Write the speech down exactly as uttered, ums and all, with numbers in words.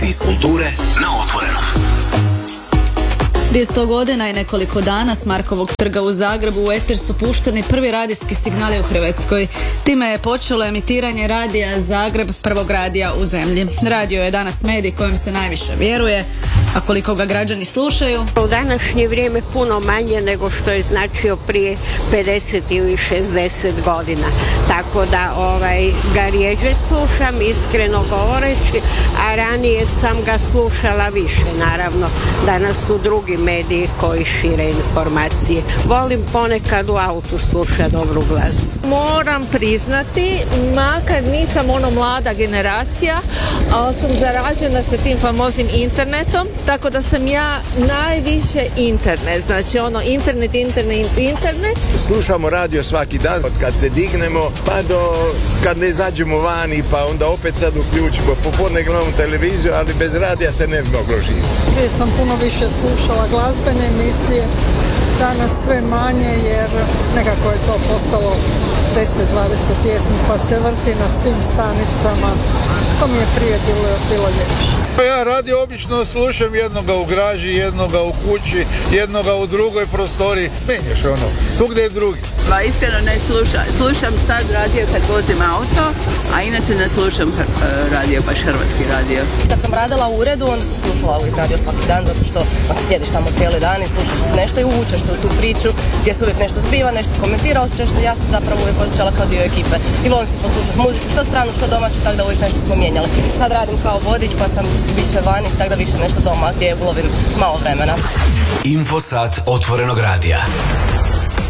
Iz kulture na Otvorenom. Prije sto godina i nekoliko dana s Markovog trga u Zagrebu u eter su pušteni prvi radijski signali u Hrvatskoj. Time je počelo emitiranje radija Zagreb, prvog radija u zemlji. Radio je danas medij kojem se najviše vjeruje, a koliko ga građani slušaju? U današnje vrijeme puno manje nego što je značio prije pedeset ili šezdeset godina. Tako da ovaj, ga rijeđe slušam, iskreno govoreći, a ranije sam ga slušala više, naravno. Danas su drugi mediji koji šire informacije. Volim ponekad u autu slušati dobru glazbu. Moram priznati, makar nisam ono mlada generacija, ali sam zaražena sa tim famoznim internetom, tako da sam ja najviše internet, znači ono internet, internet, internet. Slušamo radio svaki dan, od kad se dignemo pa do kad ne izađemo vani, pa onda opet sad uključimo, popodne gledamo televiziju, ali bez radija se ne bi moglo živjeti. Prije sam puno više slušala glazbene emisije, danas sve manje jer nekako je to postalo deset dvadeset pjesmi pa se vrti na svim stanicama. To mi je prije bilo, bilo ljepše. Ja radio obično slušam jednoga u graži, jednoga u kući, jednoga u drugoj prostoriji. Menjaš ono, tu gdje je drugi. Pa iskreno ne slušam. Slušam sad radio kad vozim auto, a inače ne slušam radio, baš hrvatski radio. Kad sam radila u uredu, onda sam slušala uvijek radio svaki dan, zato što ako sjediš tamo cijeli dan i slušaš nešto i uvučeš se u tu priču, gdje se uvijek nešto zbiva, nešto komentira, osjećaš se, ja sam zapravo uvijek osjećala kao dio ekipe. I volim si poslušati muziku, što stranu, što domaću, tako da uvijek nešto smo mijenjali. Sad radim kao vodič, pa sam više vani, tako da više nešto doma, gdje ulovim malo vremena. Infosat Otvorenog radija.